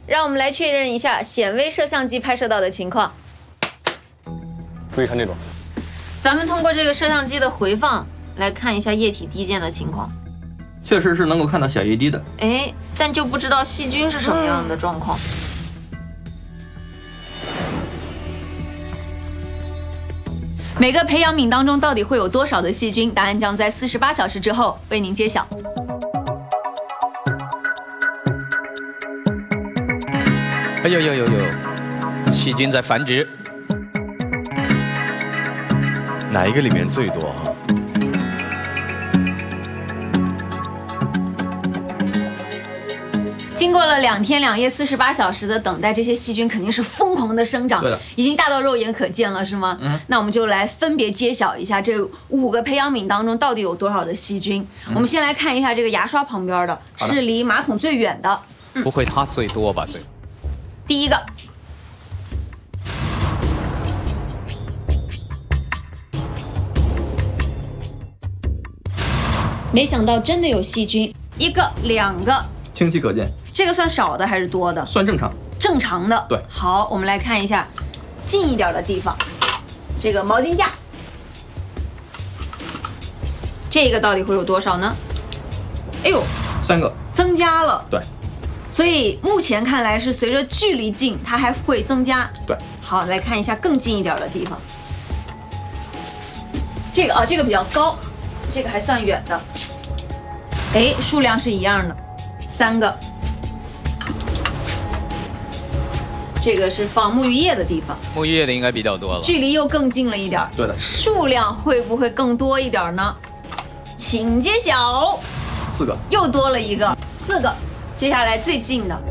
让我们来确认一下显微摄像机拍摄到的情况。 注意看这种， 咱们通过这个摄像机的回放来看一下液体滴溅的情况。 确实是能够看到小液滴的。 哎，但就不知道细菌是什么样的状况。每个培养皿当中到底会有多少的细菌？答案将在48小时之后为您揭晓。 哎呦呦呦呦，细菌在繁殖。 哪一个里面最多啊？ 经过了2天2夜48小时的等待，这些细菌肯定是疯狂的生长， 对的， 已经大到肉眼可见了，是吗？那我们就来分别揭晓一下这5个培养皿当中到底有多少的细菌。我们先来看一下这个牙刷旁边的，是离马桶最远的。 不会它最多吧？ 第一个。没想到真的有细菌，1个、2个， 清晰可见。 这个算少的还是多的？ 算正常。 正常的。 对。 好，我们来看一下近一点的地方，这个毛巾架，这个到底会有多少呢？哎呦 ，3个， 增加了。 对。 所以目前看来是随着距离近，它还会增加。 对。 好，来看一下更近一点的地方。这个这个比较高，这个还算远的。哎，数量是一样的，3个。这个是放沐浴液的地方， 沐浴液的应该比较多了， 距离又更近了一点。 对的。 数量会不会更多一点呢？请揭晓。 4个， 又多了1个，4个。接下来最近的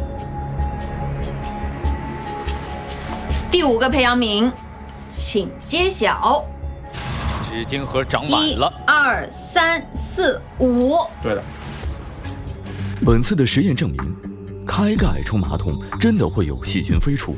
第5个培养皿，请揭晓。 纸巾盒长满了。 1、2、3、4、5。 对的。 本次的实验证明，开盖冲马桶真的会有细菌飞出。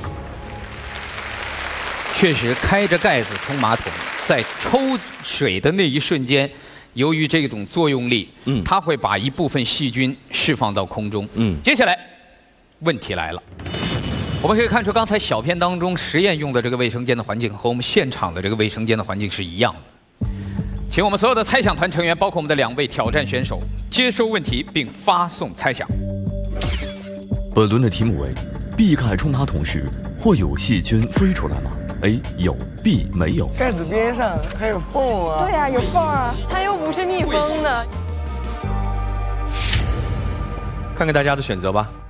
确实，开着盖子冲马桶，在抽水的那一瞬间，由于这种作用力，它会把一部分细菌释放到空中。接下来，问题来了。我们可以看出，刚才小片当中实验用的这个卫生间的环境和我们现场的这个卫生间的环境是一样的。请我们所有的猜想团成员，包括我们的2位挑战选手，接收问题并发送猜想。 本轮的题目为：闭盖冲马桶时会有细菌飞出来吗 ？A 有 ，B 没有。 盖子边上还有缝啊。 对呀，有缝啊，它又不是密封的。 看看大家的选择吧。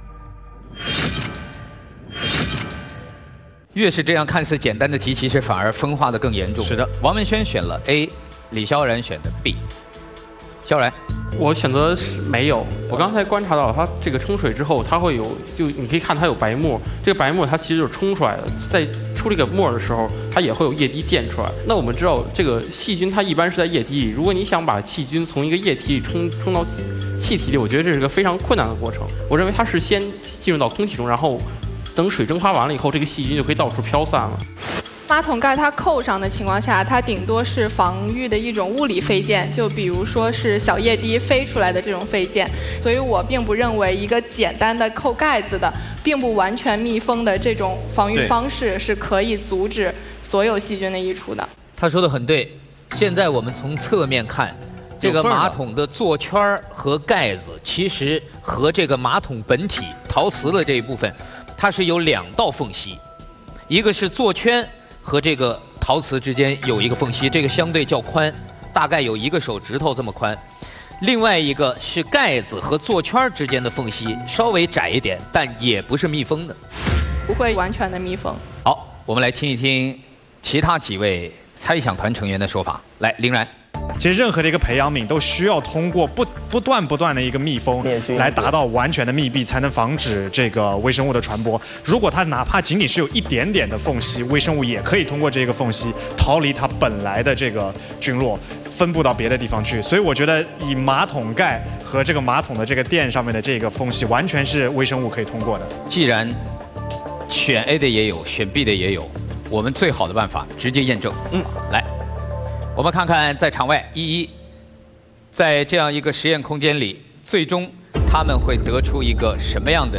越是这样看似简单的题，其实反而分化的更严重。 是的， 王文轩选了 A， 李萧然选的 B。萧然， 我选择是没有。我刚才观察到，它这个冲水之后，它会有，就你可以看它有白沫，这个白沫它其实就是冲出来的，在出这个沫的时候，它也会有液滴溅出来。那我们知道，这个细菌它一般是在液滴里，如果你想把细菌从一个液体里冲到气体里，我觉得这是个非常困难的过程。我认为它是先进入到空气中，然后等水蒸发完了以后，这个细菌就可以到处飘散了。 马桶盖它扣上的情况下，它顶多是防御的一种物理飞溅，就比如说是小液滴飞出来的这种飞溅。所以我并不认为一个简单的扣盖子的，并不完全密封的这种防御方式是可以阻止所有细菌的溢出的。 他说的很对。现在我们从侧面看，这个马桶的座圈和盖子，其实和这个马桶本体陶瓷的这一部分，它是有2道缝隙，一个是座圈和这个陶瓷之间有一个缝隙，这个相对较宽，大概有1个手指头这么宽。另外一个是盖子和座圈之间的缝隙，稍微窄一点，但也不是密封的， 不会完全的密封。 好，我们来听一听其他几位猜想团成员的说法。来，林然。 其实任何的一个培养皿都需要通过不断的一个密封来达到完全的密闭，才能防止这个微生物的传播。如果它哪怕仅仅是有一点点的缝隙，微生物也可以通过这个缝隙逃离它本来的这个菌落，分布到别的地方去。所以我觉得以马桶盖和这个马桶的这个垫上面的这个缝隙，完全是微生物可以通过的。 既然选 A 的也有，选 B 的也有，我们最好的办法直接验证。来。我们看看在场外一，在这样一个实验空间里，最终他们会得出一个什么样的